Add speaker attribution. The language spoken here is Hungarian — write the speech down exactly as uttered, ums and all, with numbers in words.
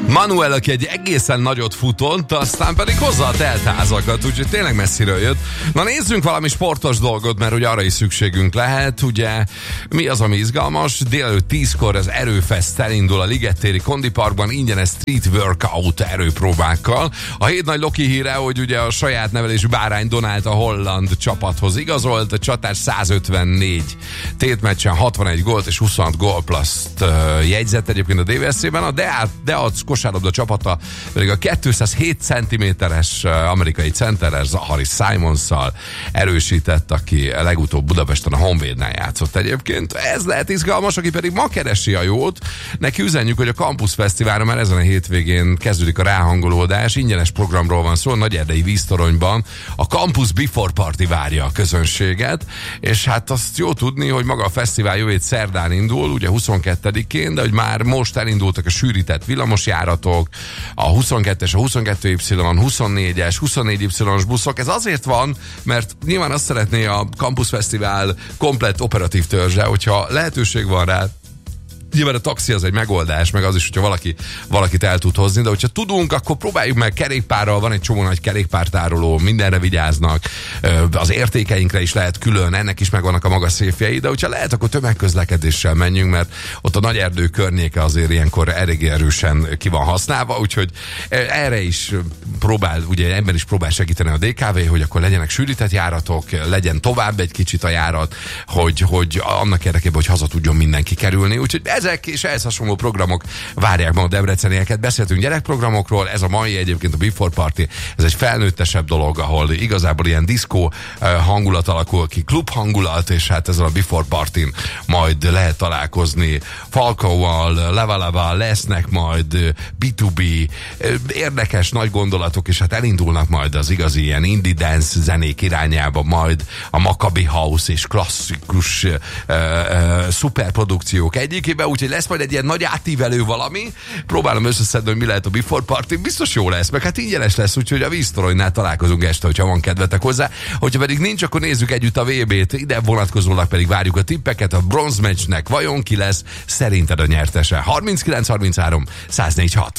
Speaker 1: Manuel, aki egy egészen nagyot futott, aztán pedig hozzá a teltházakat, úgyhogy tényleg messziről jött. Na nézzünk valami sportos dolgot, mert ugye arra is szükségünk lehet, ugye mi az, ami izgalmas? Délelőtt tízkor az Erőfest elindul a Ligettéri Kondiparkban ingyenes street workout erőpróbákkal. A hét nagy Loki híre, hogy ugye a saját nevelésű bárány Donát a holland csapathoz igazolt, a csatár százötvennégy tétmeccsen hatvanegy gólt és huszonhat gólpluszt uh, jegyzett egyébként a dé vé es cé-ben. A Deac kosárlabda csapata pedig a kétszázhét centiméteres amerikai centeres Zachary Simonsszal erősített, aki legutóbb Budapesten a Honvédnál játszott egyébként. Ez lehet izgalmas, aki pedig ma keresi a jót. Neki üzenjük, hogy a Campus Fesztiválra már ezen a hétvégén kezdődik a ráhangolódás. Ingyenes programról van szó, Nagyerdei víztoronyban a Campus Before Party várja a közönséget, és hát azt jó tudni, hogy maga a fesztivál jövő hét szerdán indul, ugye huszonkettedikén, de hogy már most elindultak a sűrített villamosjáratok, a huszonkettes, a huszonkettő Y, huszonnégyes, huszonnégy Y-os buszok. Ez azért van, mert nyilván azt szeretné a Campus Fesztivál komplett operatív törzse, hogyha lehetőség van rá. Nyilván a taxi az egy megoldás, meg az is, hogyha valaki, valakit el tud hozni, de hogyha tudunk, akkor próbáljuk meg kerékpárral, van egy csomó nagy kerékpártároló, mindenre vigyáznak, az értékeinkre is lehet külön, ennek is megvannak a maga széfjei, de hogyha lehet, akkor tömegközlekedéssel menjünk, mert ott a Nagyerdő környéke azért ilyenkor elég erősen ki van használva, úgyhogy erre is próbál, ugye ebben is próbál segíteni a dé ká vé, hogy akkor legyenek sűrített járatok, legyen tovább egy kicsit a járat, hogy, hogy annak érdekében, hogy haza tudjon mindenki kerülni, úgyhogy ezek és ehhez hasonló programok várják ma a debrecenieket. Beszéltünk gyerekprogramokról, ez a mai egyébként a Before Party, ez egy felnőttesebb dolog, ahol igazából ilyen diszkó hangulat alakul ki, klub hangulat, és hát ezzel a Before Partyn majd lehet találkozni Falkóval, Levalával, lesznek majd bé kettő bé, érdekes nagy gondolatok, és hát elindulnak majd az igazi ilyen indie dance zenék irányába, majd a Maccabi House és klasszikus uh, uh, szuperprodukciók egyikében, úgyhogy lesz majd egy ilyen nagy átívelő valami. Próbálom összeszedni, hogy mi lehet a Before Party. Biztos jó lesz, meg hát ingyenes lesz, úgyhogy a víztoronynál találkozunk este, hogyha van kedvetek hozzá. Hogyha pedig nincs, akkor nézzük együtt a vé bét. Ide vonatkozólag pedig várjuk a tippeket. A bronzmeccsnek vajon ki lesz szerinted a nyertese? harminckilenc harminchárom száz négy hat.